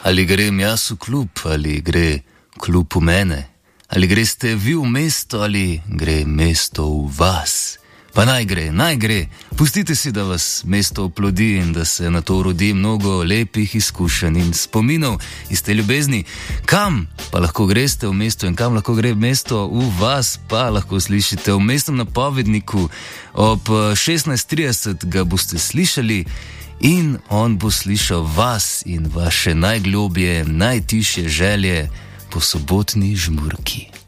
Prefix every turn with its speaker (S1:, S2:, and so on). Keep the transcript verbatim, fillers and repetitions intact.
S1: Ali grem jaz v klub, ali gre klub v mene, ali greste vi v mesto, ali gre mesto v vas. Pa naj gre, naj gre, pustite si, da vas mesto oplodi in da se na to rodi mnogo lepih izkušenj in spominov iz te ljubezni. Kam pa lahko greste v mesto in kam lahko gre mesto v vas, pa lahko slišite v mestnem napovedniku. Ob šestnajst trideset ga boste slišali in on bo slišal vas in vaše najglobje, najtišje želje po sobotni žmurki.